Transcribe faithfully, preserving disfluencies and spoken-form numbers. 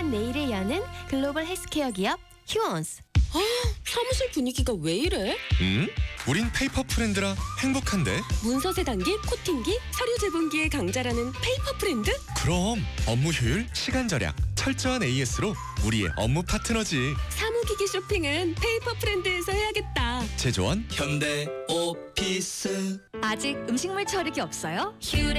편리한 내일을 여는 글로벌 헬스케어 기업 휴원스. 아, 사무실 분위기가 왜 이래? 음? 우린 페이퍼 프렌드라 행복한데? 문서 세단기, 코팅기, 서류 제본기의 강자라는 페이퍼 프렌드? 그럼 업무 효율, 시간 절약, 철저한 에이에스로 우리의 업무 파트너지. 사무기기 쇼핑은 페이퍼 프렌드에서 해야겠다. 제조원 현대 오피스. 아직 음식물 처리기 없어요? 휴